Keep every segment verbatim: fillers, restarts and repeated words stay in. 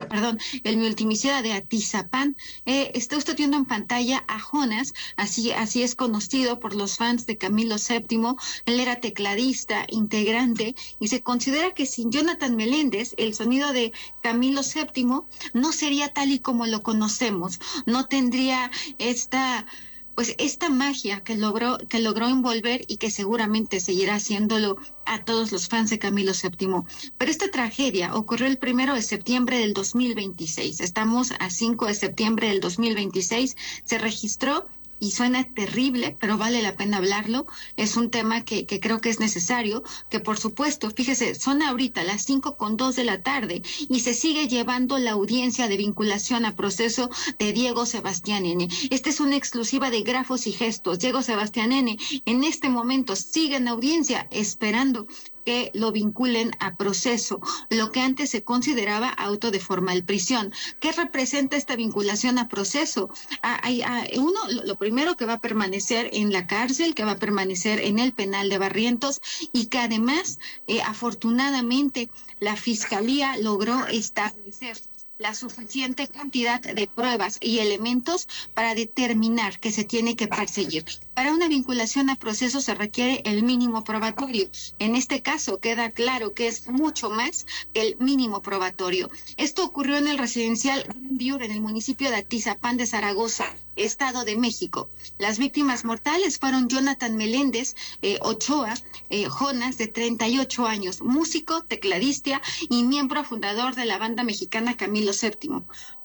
perdón, el multimicida de Atizapán. Eh, está usted viendo en pantalla a Jonas, así, así es conocido por los fans de Camilo séptimo. Él era tecladista, integrante, y se considera que sin Jonathan Meléndez, el sonido de Camilo séptimo no sería tal y como lo conocemos, no tendría esta... pues esta magia que logró, que logró envolver y que seguramente seguirá haciéndolo a todos los fans de Camilo séptimo. Pero esta tragedia ocurrió el primero de septiembre del dos mil veintiséis. Estamos a cinco de septiembre del dos mil veintiséis. Se registró y suena terrible, pero vale la pena hablarlo. Es un tema que, que creo que es necesario, que por supuesto, fíjese, son ahorita las cinco con dos de la tarde y se sigue llevando la audiencia de vinculación a proceso de Diego Sebastián N. Esta es una exclusiva de Grafos y Gestos. Diego Sebastián N. en este momento sigue en audiencia esperando que lo vinculen a proceso, lo que antes se consideraba auto de formal prisión. ¿Qué representa esta vinculación a proceso? Hay, hay, uno, lo primero, que va a permanecer en la cárcel, que va a permanecer en el penal de Barrientos, y que además, eh, afortunadamente, la Fiscalía logró establecer la suficiente cantidad de pruebas y elementos para determinar que se tiene que perseguir. Para una vinculación a proceso se requiere el mínimo probatorio. En este caso queda claro que es mucho más que el mínimo probatorio. Esto ocurrió en el residencial Grandview, en el municipio de Atizapán de Zaragoza, Estado de México. Las víctimas mortales fueron Jonathan Meléndez eh, Ochoa, eh, Jonas, de treinta y ocho años, músico, tecladista y miembro fundador de la banda mexicana Camilo séptimo.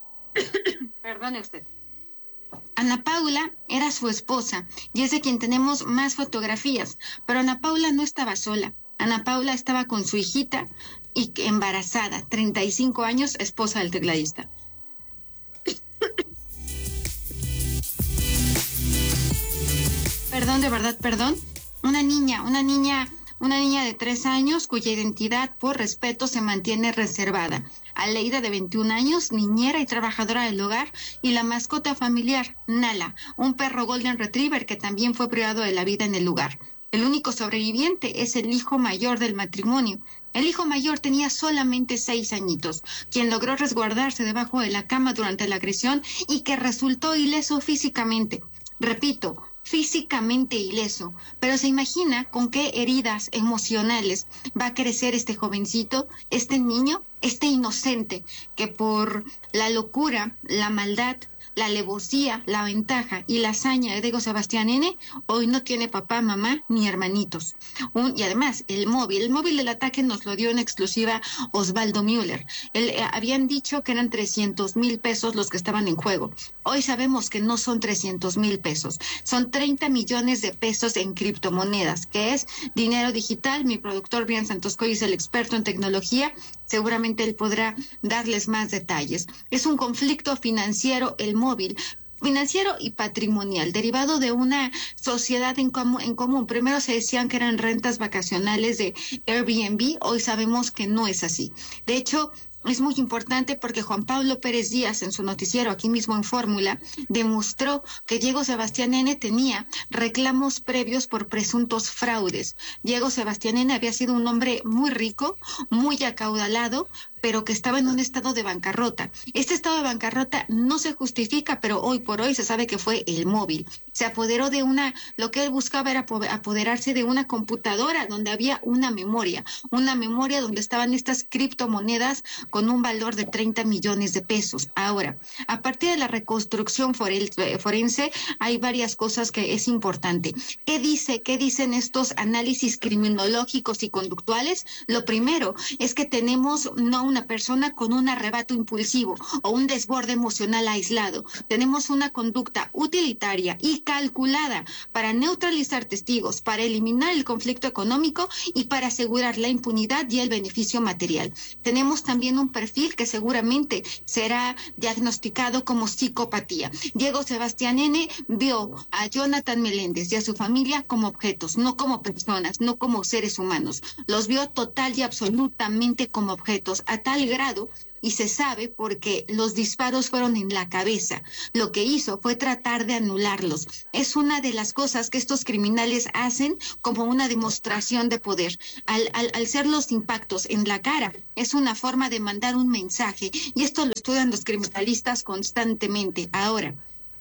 Perdone usted. Ana Paula era su esposa y es de quien tenemos más fotografías, pero Ana Paula no estaba sola. Ana Paula estaba con su hijita y embarazada, treinta y cinco años, esposa del tecladista. Perdón, de verdad, perdón. Una niña, una niña, una niña de tres años cuya identidad por respeto se mantiene reservada. Aleida, de veintiún años, niñera y trabajadora del hogar, y la mascota familiar, Nala, un perro Golden Retriever que también fue privado de la vida en el lugar. El único sobreviviente es el hijo mayor del matrimonio. El hijo mayor tenía solamente seis añitos, quien logró resguardarse debajo de la cama durante la agresión y que resultó ileso físicamente. Repito, físicamente ileso, pero se imagina con qué heridas emocionales va a crecer este jovencito, este niño, este inocente, que por la locura, la maldad, la alevosía, la ventaja y la hazaña de Diego Sebastián N. hoy no tiene papá, mamá ni hermanitos. Un, y además, el móvil, el móvil del ataque nos lo dio en exclusiva Osvaldo Müller. El, eh, habían dicho que eran trescientos mil pesos los que estaban en juego. Hoy sabemos que no son trescientos mil pesos, son treinta millones de pesos en criptomonedas, que es dinero digital. Mi productor Brian Santoscoy es el experto en tecnología. Seguramente él podrá darles más detalles. Es un conflicto financiero, el móvil, financiero y patrimonial, derivado de una sociedad en, com- en común. Primero se decían que eran rentas vacacionales de Airbnb, hoy sabemos que no es así. De hecho, es muy importante porque Juan Pablo Pérez Díaz, en su noticiero aquí mismo en Fórmula, demostró que Diego Sebastián N. tenía reclamos previos por presuntos fraudes. Diego Sebastián N. había sido un hombre muy rico, muy acaudalado, pero que estaba en un estado de bancarrota. Este estado de bancarrota no se justifica, pero hoy por hoy se sabe que fue el móvil. Se apoderó de una, lo que él buscaba era apoderarse de una computadora donde había una memoria, una memoria donde estaban estas criptomonedas con un valor de treinta millones de pesos. Ahora, a partir de la reconstrucción forense, hay varias cosas que es importante. ¿Qué dice, qué dicen estos análisis criminológicos y conductuales? Lo primero es que tenemos no una una persona con un arrebato impulsivo o un desborde emocional aislado. Tenemos una conducta utilitaria y calculada para neutralizar testigos, para eliminar el conflicto económico y para asegurar la impunidad y el beneficio material. Tenemos también un perfil que seguramente será diagnosticado como psicopatía. Diego Sebastián N. vio a Jonathan Meléndez y a su familia como objetos, no como personas, no como seres humanos. Los vio total y absolutamente como objetos, a tal grado y se sabe porque los disparos fueron en la cabeza. Lo que hizo fue tratar de anularlos. Es una de las cosas que estos criminales hacen como una demostración de poder. Al, al, al ser los impactos en la cara, es una forma de mandar un mensaje, y esto lo estudian los criminalistas constantemente. Ahora,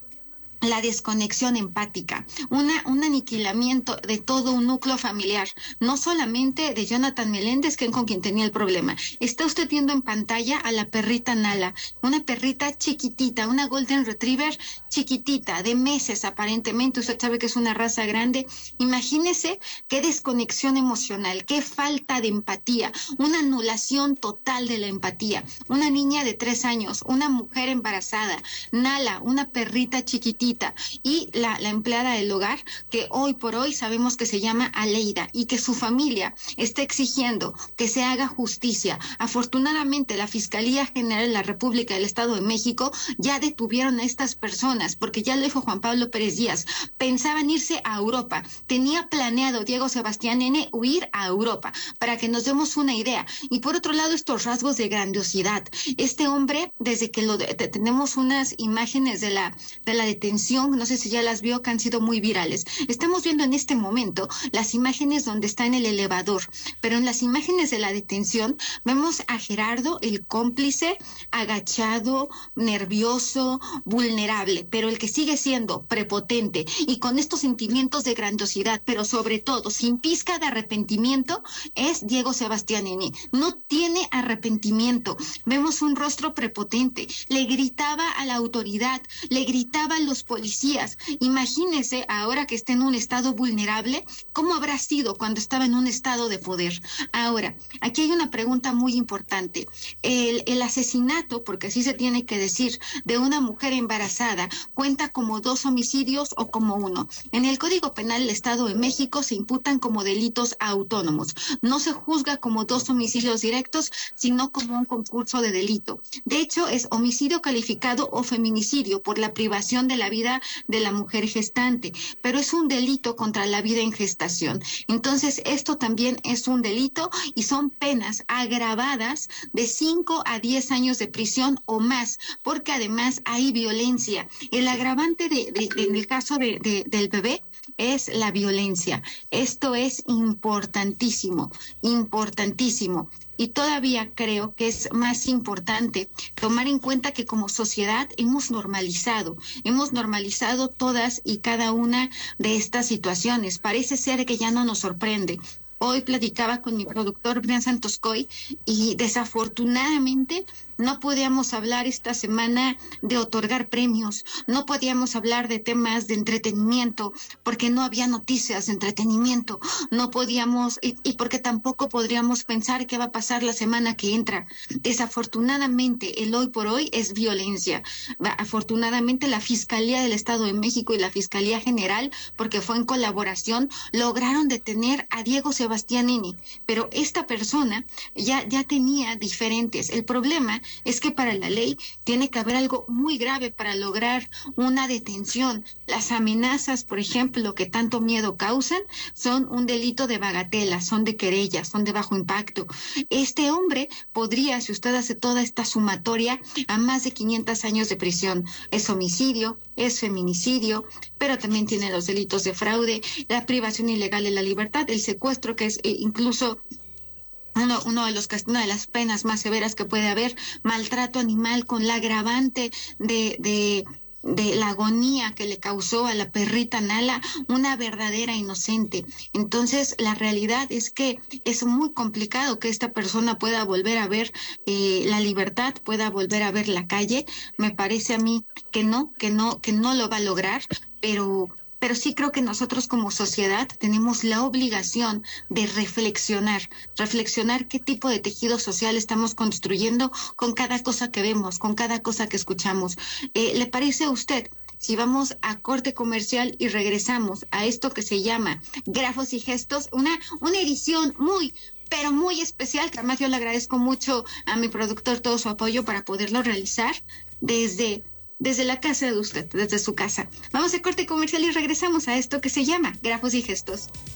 la desconexión empática, una, un aniquilamiento de todo un núcleo familiar, no solamente de Jonathan Meléndez, que es con quien tenía el problema. Está usted viendo en pantalla a la perrita Nala, una perrita chiquitita, una Golden Retriever chiquitita, de meses aparentemente. Usted sabe que es una raza grande. Imagínese qué desconexión emocional, qué falta de empatía, una anulación total de la empatía. Una niña de tres años, una mujer embarazada, Nala, una perrita chiquitita, y la, la empleada del hogar, que hoy por hoy sabemos que se llama Aleida, y que su familia está exigiendo que se haga justicia. Afortunadamente, la Fiscalía General de la República del Estado de México ya detuvieron a estas personas, porque ya lo dijo Juan Pablo Pérez Díaz, pensaban irse a Europa. Tenía planeado Diego Sebastián N. huir a Europa, para que nos demos una idea. Y por otro lado, estos rasgos de grandiosidad. Este hombre, desde que lo de, tenemos unas imágenes de la, de la detención, no sé si ya las vio, que han sido muy virales. Estamos viendo en este momento las imágenes donde está en el elevador, pero en las imágenes de la detención vemos a Gerardo, el cómplice, agachado, nervioso, vulnerable, pero el que sigue siendo prepotente y con estos sentimientos de grandiosidad, pero sobre todo sin pizca de arrepentimiento, es Diego Sebastián N. No tiene arrepentimiento. Vemos un rostro prepotente, le gritaba a la autoridad, le gritaba a los policías. Imagínese, ahora que está en un estado vulnerable, cómo habrá sido cuando estaba en un estado de poder. Ahora, aquí hay una pregunta muy importante. El, el asesinato, porque así se tiene que decir, de una mujer embarazada, ¿cuenta como dos homicidios o como uno? En el Código Penal del Estado de México se imputan como delitos autónomos. No se juzga como dos homicidios directos, sino como un concurso de delito. De hecho, es homicidio calificado o feminicidio por la privación de la vida de la mujer gestante, pero es un delito contra la vida en gestación. Entonces, esto también es un delito y son penas agravadas de cinco a diez años de prisión o más, porque además hay violencia. El agravante de, de, de en el caso de, de, del bebé es la violencia. Esto es importantísimo, importantísimo. Y todavía creo que es más importante tomar en cuenta que como sociedad hemos normalizado, hemos normalizado todas y cada una de estas situaciones. Parece ser que ya no nos sorprende. Hoy platicaba con mi productor Brian Santoscoy y desafortunadamente no podíamos hablar esta semana de otorgar premios, no podíamos hablar de temas de entretenimiento porque no había noticias de entretenimiento, no podíamos y, y porque tampoco podríamos pensar qué va a pasar la semana que entra. Desafortunadamente el hoy por hoy es violencia. Afortunadamente la Fiscalía del Estado de México y la Fiscalía General, porque fue en colaboración, lograron detener a Diego Sebastián N. Pero esta persona ya, ya tenía diferentes. El problema es que para la ley tiene que haber algo muy grave para lograr una detención. Las amenazas, por ejemplo, que tanto miedo causan, son un delito de bagatela, son de querella, son de bajo impacto. Este hombre podría, si usted hace toda esta sumatoria, a más de quinientos años de prisión. Es homicidio, es feminicidio, pero también tiene los delitos de fraude, la privación ilegal de la libertad, el secuestro, que es eh, incluso Uno, uno de los, una de las penas más severas que puede haber, maltrato animal, con la agravante de, de, de la agonía que le causó a la perrita Nala, una verdadera inocente. Entonces, la realidad es que es muy complicado que esta persona pueda volver a ver eh, la libertad, pueda volver a ver la calle. Me parece a mí que no, que no, que no lo va a lograr, pero... Pero sí creo que nosotros como sociedad tenemos la obligación de reflexionar, reflexionar qué tipo de tejido social estamos construyendo con cada cosa que vemos, con cada cosa que escuchamos. Eh, ¿Le parece a usted? Si vamos a corte comercial y regresamos a esto que se llama Grafos y Gestos, una, una edición muy, pero muy especial, que además yo le agradezco mucho a mi productor todo su apoyo para poderlo realizar desde... desde la casa de usted, desde su casa. Vamos a corte comercial y regresamos a esto que se llama Grafos y Gestos.